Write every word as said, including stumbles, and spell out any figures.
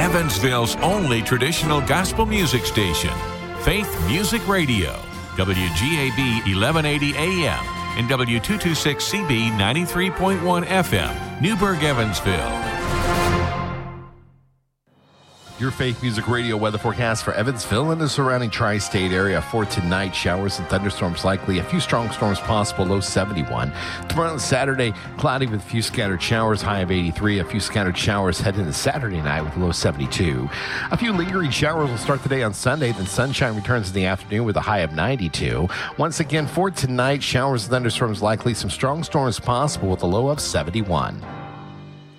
Evansville's only traditional gospel music station, Faith Music Radio, W G A B eleven eighty A M and W two twenty-six C B ninety-three point one F M, Newburgh, Evansville. Your Faith Music Radio weather forecast for Evansville and the surrounding tri-state area. For tonight, showers and thunderstorms likely. A few strong storms possible, low seventy-one. Tomorrow and Saturday, cloudy with a few scattered showers, high of eighty-three. A few scattered showers head into Saturday night with a low seventy-two. A few lingering showers will start the day on Sunday, then sunshine returns in the afternoon with a high of ninety-two. Once again, for tonight, showers and thunderstorms likely. Some strong storms possible with a low of seventy-one.